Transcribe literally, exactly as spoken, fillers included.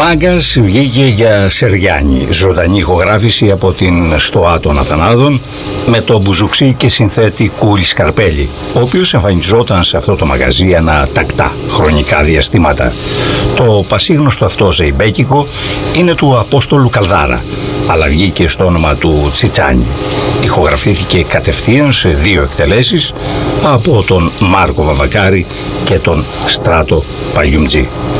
Μάγκας βγήκε για Σεριάννη, ζωντανή ηχογράφηση από την Στοά των Αθανάδων με το μπουζουξί και συνθέτη Κούλη Σκαρπέλη, ο οποίος εμφανιζόταν σε αυτό το μαγαζί ανά τακτά χρονικά διαστήματα. Το πασίγνωστο αυτό ζεϊμπέκικο είναι του Απόστολου Καλδάρα, αλλά βγήκε στο όνομα του Τσιτσάνι. Ηχογραφήθηκε κατευθείαν σε δύο εκτελέσεις από τον Μάρκο Βαβακάρη και τον Στράτο Παλιουμτζή.